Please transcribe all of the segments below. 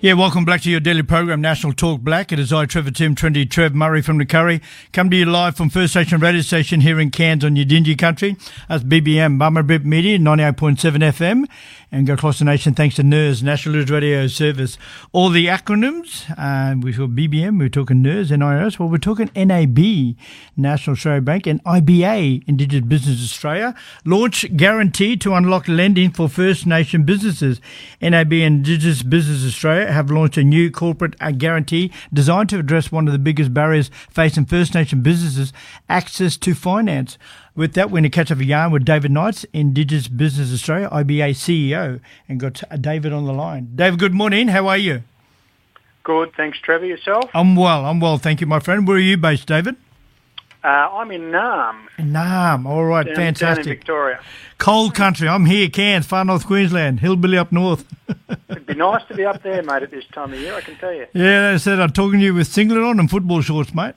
Yeah, welcome back to your daily program, National Talk Black. It is I, Trevor Tim, Trendy Trev Murray from the Curry. Come to you live from First Station Radio Station here in Cairns on Yidinji country. That's BBM, Bummerbip Media, 98.7 FM. And go across the nation thanks to NIRS, National News Radio Service. All the acronyms, we talk BBM, we're talking NIRS, NIRS, well, we're talking NAB, National Australia Bank, and IBA, Indigenous Business Australia. Launch guarantee to unlock lending for First Nation businesses. NAB and Indigenous Business Australia have launched a new corporate guarantee designed to address one of the biggest barriers facing First Nation businesses, access to finance. With that, we're going to catch up a yarn with David Knights, Indigenous Business Australia, IBA CEO, and got David on the line. David, good morning. How are you? Good, thanks, Trevor. Yourself? I'm well. Thank you, my friend. Where are you based, David? I'm in Naarm. Naarm, all right, fantastic. Down in Victoria. Cold country. I'm here, Cairns, far north Queensland, hillbilly up north. It'd be nice to be up there, mate, at this time of year, I can tell you. Yeah, they said I'm talking to you with singlet on and football shorts, mate.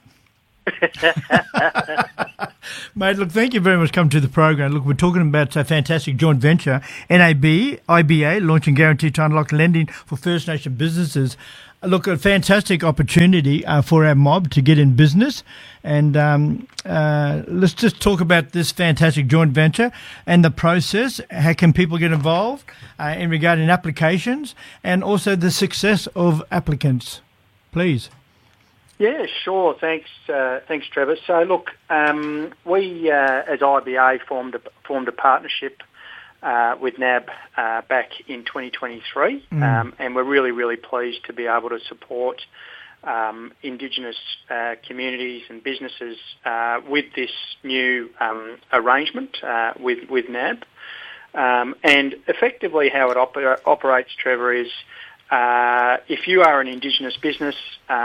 Mate, look, thank you very much for coming to the program. Look, we're talking about a fantastic joint venture, NAB, IBA, launching guarantee to unlock lending for First Nation businesses. Look, a fantastic opportunity for our mob to get in business. And let's just talk about this fantastic joint venture and the process. How can people get involved in regarding applications and also the success of applicants? Please. Yeah, sure. Thanks, Trevor. So, look, we as IBA formed a partnership with NAB back in 2023, and we're really, really pleased to be able to support Indigenous communities and businesses with this new arrangement with NAB. And effectively, how it operates, Trevor, is if you are an Indigenous business,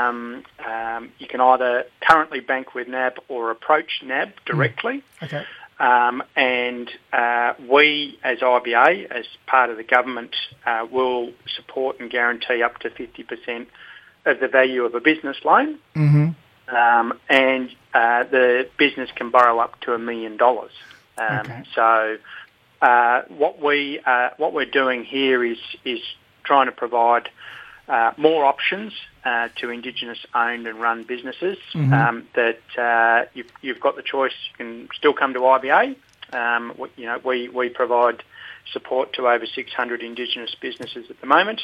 you can either currently bank with NAB or approach NAB directly. Okay. And we, as IBA, as part of the government, will support and guarantee up to 50% of the value of a business loan. Mm-hmm. And the business can borrow up to $1 million. Okay. So what we're doing here is trying to provide more options to Indigenous-owned and run businesses. That you've got the choice. You can still come to IBA. We provide support to over 600 Indigenous businesses at the moment.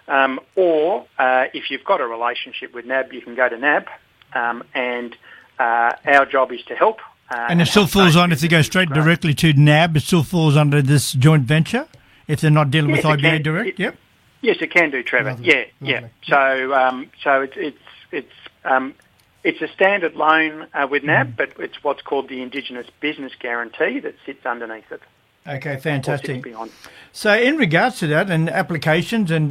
Or if you've got a relationship with NAB, you can go to NAB, and our job is to help. And it still falls on, if they go straight directly to NAB, it still falls under this joint venture if they're not dealing with IBA direct. Yep. Yes, it can do, Trevor. Lovely. Yeah. So it's a standard loan with NAB, but it's what's called the Indigenous Business Guarantee that sits underneath it. Okay, fantastic. So in regards to that and applications, and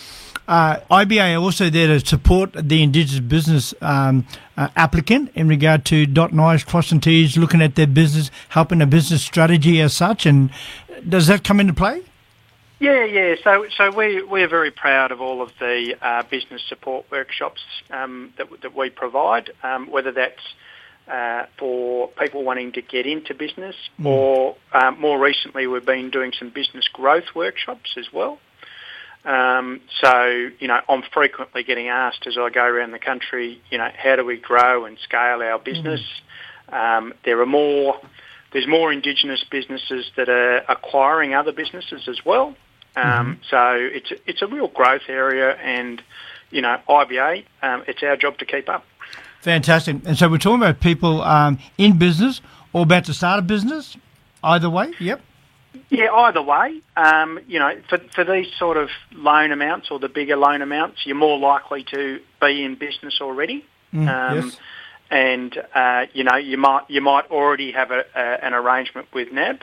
IBA are also there to support the Indigenous business applicant in regard to dotting I's, crossing T's, looking at their business, helping a business strategy as such. And does that come into play? Yeah. So we're very proud of all of the business support workshops that we provide, whether that's for people wanting to get into business, or more recently we've been doing some business growth workshops as well. So I'm frequently getting asked as I go around the country, how do we grow and scale our business? There's more Indigenous businesses that are acquiring other businesses as well. So it's a real growth area, and IBA, it's our job to keep up. Fantastic. And so we're talking about people in business or about to start a business. Either way, yep. Yeah, either way. For these sort of loan amounts or the bigger loan amounts, you're more likely to be in business already. Yes. And you might already have an arrangement with NAB.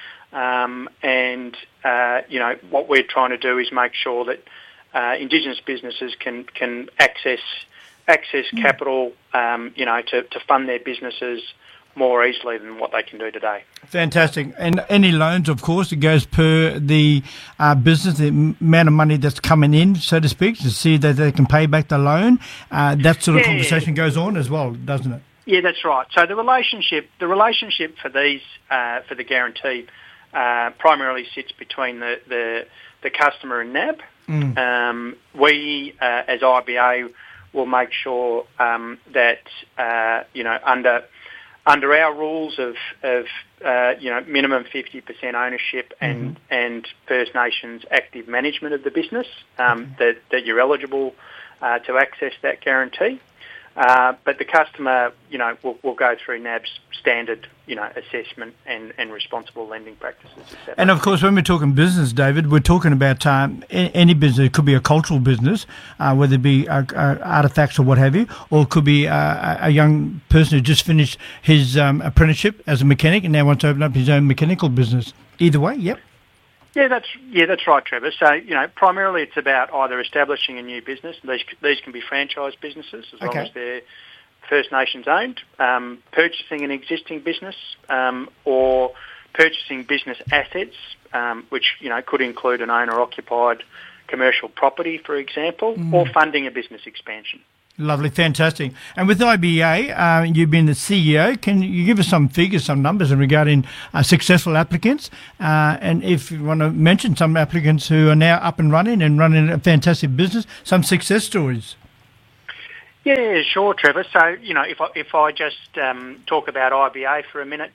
What we're trying to do is make sure that Indigenous businesses can access capital, to fund their businesses more easily than what they can do today. Fantastic. And any loans, of course, it goes per the business, the amount of money that's coming in, so to speak, to see that they can pay back the loan. That sort of conversation goes on as well, doesn't it? Yeah, that's right. So the relationship for these, for the guarantee, primarily sits between the the customer and NAB. We, as IBA, will make sure that under our rules of minimum 50% ownership and First Nations active management of the business, that you're eligible to access that guarantee. But the customer, will go through NAB's standard, assessment and responsible lending practices, etc. And of course, when we're talking business, David, we're talking about any business. It could be a cultural business, whether it be artefacts or what have you, or it could be a young person who just finished his apprenticeship as a mechanic and now wants to open up his own mechanical business. Either way, yep. Yeah, that's right, Trevor. So, primarily it's about either establishing a new business. These can be franchise businesses as long as they're First Nations owned, purchasing an existing business, or purchasing business assets, which, could include an owner-occupied commercial property, for example, or funding a business expansion. Lovely, fantastic. And with IBA, you've been the CEO. Can you give us some figures, some numbers regarding successful applicants? And if you want to mention some applicants who are now up and running a fantastic business, some success stories. Yeah, sure, Trevor. So, if I just talk about IBA for a minute,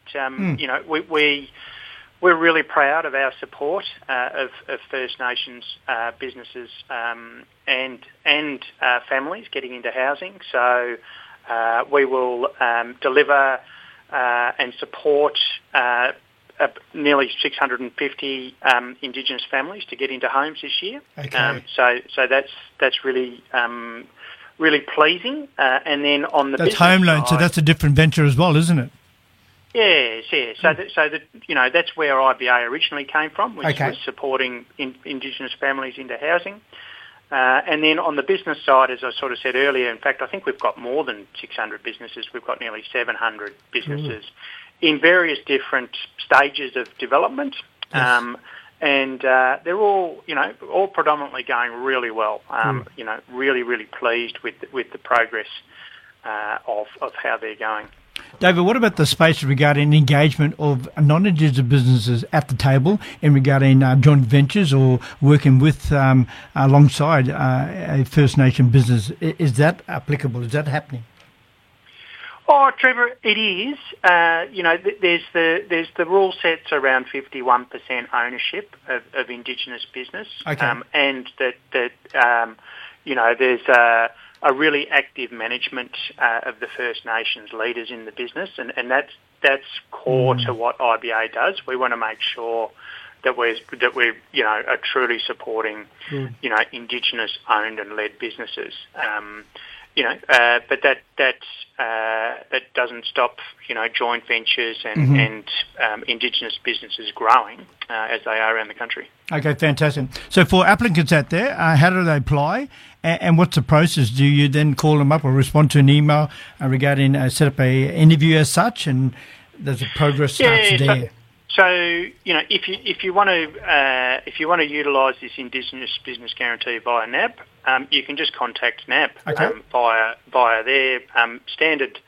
we're really proud of our support of First Nations businesses and families getting into housing. So we will deliver and support nearly 650 Indigenous families to get into homes this year. Okay. So that's really really pleasing. And then on the that's business home loan, side, so that's a different venture as well, isn't it? Yes. So that's where IBA originally came from, which was supporting Indigenous families into housing. And then on the business side, as I sort of said earlier, in fact, I think we've got more than 600 businesses. We've got nearly 700 businesses in various different stages of development. Yes. And they're all predominantly going really well. Really, really pleased with the progress of how they're going. David, what about the space regarding engagement of non-Indigenous businesses at the table in regarding joint ventures or working with alongside a First Nation business? Is that applicable? Is that happening? Oh, Trevor, it is. There's the rule sets around 51% ownership of Indigenous business, and that there's a really active management of the First Nations leaders in the business, and that's core to what IBA does. We want to make sure that we're are truly supporting Indigenous owned and led businesses. But that doesn't stop joint ventures and Indigenous businesses growing as they are around the country. Okay, fantastic. So for applicants out there, how do they apply, and what's the process? Do you then call them up or respond to an email regarding set up a interview as such, and there's a progress starts there? So if you want to utilise this Indigenous Business Guarantee via NAB, you can just contact NAB via their standard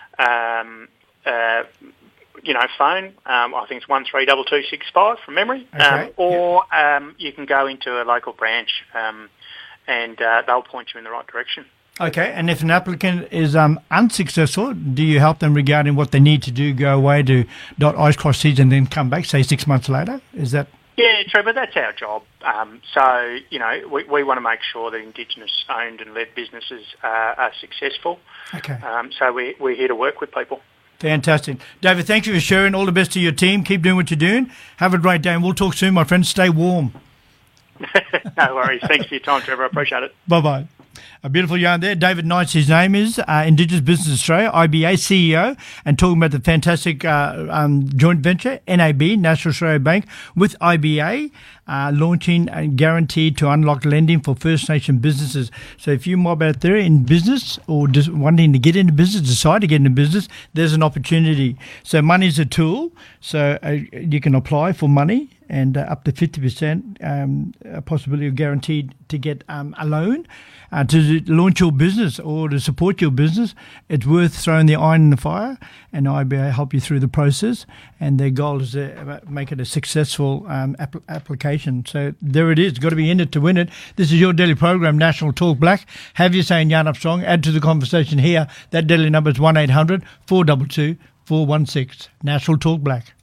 phone. I think it's 132265 from memory. Or you can go into a local branch and they'll point you in the right direction. Okay, and if an applicant is unsuccessful, do you help them regarding what they need to do, go away, do I's, cross T's, and then come back, say 6 months later? Is that... Yeah, Trevor, that's our job. So, we want to make sure that Indigenous owned and led businesses are successful. Okay. So we're here to work with people. Fantastic. David, thank you for sharing. All the best to your team. Keep doing what you're doing. Have a great day, and we'll talk soon, my friend. Stay warm. No worries. Thanks for your time, Trevor. I appreciate it. Bye-bye. A beautiful yarn there. David Knights, his name is, Indigenous Business Australia, IBA CEO, and talking about the fantastic joint venture, NAB, National Australia Bank, with IBA, launching a guarantee to unlock lending for First Nation businesses. So if you mob out there in business or just wanting to get into business, decide to get into business, there's an opportunity. So money's a tool, so you can apply for money and up to 50% a possibility of guaranteed to get a loan to launch your business or to support your business. It's worth throwing the iron in the fire, and IBA help you through the process. And their goal is to make it a successful application. education. So there it is. Got to be in it to win it. This is your daily program, National Talk Black. Have your say in Yarn Up Strong. Add to the conversation here. That daily number is 1-800-422-416. National Talk Black.